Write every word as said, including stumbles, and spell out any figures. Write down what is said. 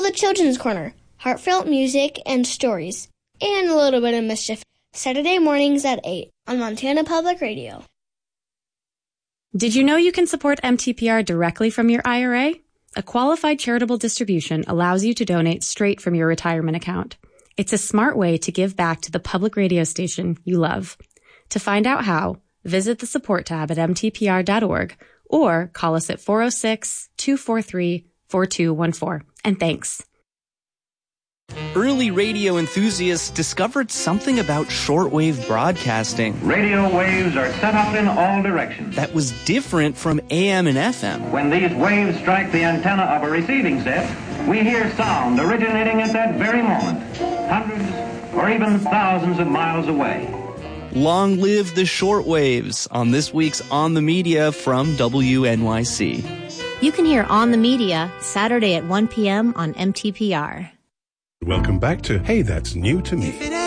the Children's Corner, heartfelt music and stories, and a little bit of mischief. Saturday mornings at eight on Montana Public Radio. Did you know you can support M T P R directly from your I R A? A qualified charitable distribution allows you to donate straight from your retirement account. It's a smart way to give back to the public radio station you love. To find out how, visit the support tab at m t p r dot org or call us at four oh six, two four three, four two one four. And thanks. Early radio enthusiasts discovered something about shortwave broadcasting. Radio waves are set up in all directions. That was different from A M and F M. When these waves strike the antenna of a receiving set, we hear sound originating at that very moment, hundreds or even thousands of miles away. Long live the shortwaves on this week's On the Media from W N Y C. You can hear On the Media Saturday at one p.m. on M T P R. Welcome back to Hey, That's New to Me.